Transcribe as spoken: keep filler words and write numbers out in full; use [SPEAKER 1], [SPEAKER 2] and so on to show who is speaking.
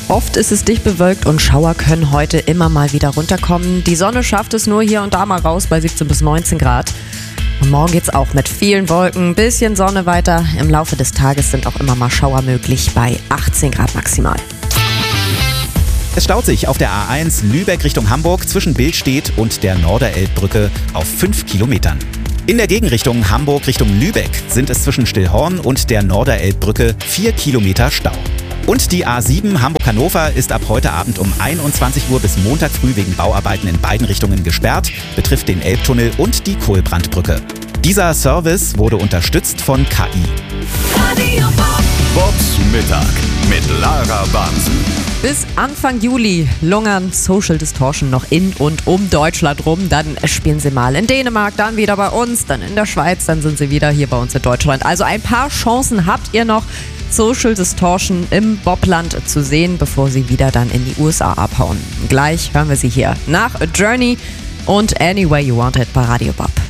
[SPEAKER 1] Oft ist es dicht bewölkt und Schauer können heute immer mal wieder runterkommen. Die Sonne schafft es nur hier und da mal raus bei siebzehn bis neunzehn Grad. Und morgen geht's auch mit vielen Wolken, bisschen Sonne weiter. Im Laufe des Tages sind auch immer mal Schauer möglich bei achtzehn Grad maximal.
[SPEAKER 2] Es staut sich auf der A eins Lübeck Richtung Hamburg zwischen Billstedt und der Norderelbbrücke auf fünf Kilometern. In der Gegenrichtung Hamburg Richtung Lübeck sind es zwischen Stillhorn und der Norderelbbrücke vier Kilometer Stau. Und die A sieben Hamburg-Hannover ist ab heute Abend um einundzwanzig Uhr bis Montag früh wegen Bauarbeiten in beiden Richtungen gesperrt, betrifft den Elbtunnel und die Kohlbrandbrücke. Dieser Service wurde unterstützt von K I.
[SPEAKER 3] Bobs Mittag mit Lara Bansen.
[SPEAKER 1] Bis Anfang Juli lungern Social Distortion noch in und um Deutschland rum. Dann spielen sie mal in Dänemark, dann wieder bei uns, dann in der Schweiz, dann sind sie wieder hier bei uns in Deutschland. Also ein paar Chancen habt ihr noch, Social Distortion im Bobland zu sehen, bevor sie wieder dann in die U S A abhauen. Gleich hören wir sie hier nach A Journey und Any Way You Want It bei Radio Bob.